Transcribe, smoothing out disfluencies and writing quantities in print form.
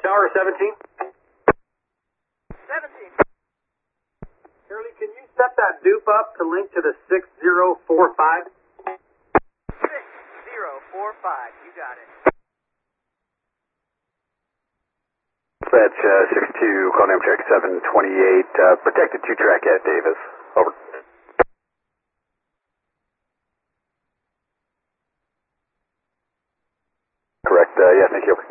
Tower 17. 17. Shirley, can you set that dupe up to link to the 6045? 6045. You got it. Dispatch 62, call name check 728, protected 2-track at Davis. Over. Correct, yeah, thank you.